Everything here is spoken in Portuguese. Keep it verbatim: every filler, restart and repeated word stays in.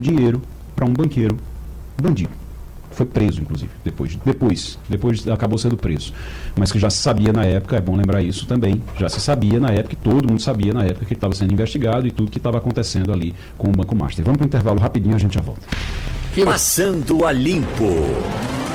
dinheiro para um banqueiro bandido. Foi preso, inclusive, depois, depois, depois acabou sendo preso. Mas que já se sabia na época, é bom lembrar isso também, já se sabia na época, e todo mundo sabia na época que ele estava sendo investigado e tudo que estava acontecendo ali com o Banco Master. Vamos para o intervalo rapidinho, a gente já volta. Passando a Limpo.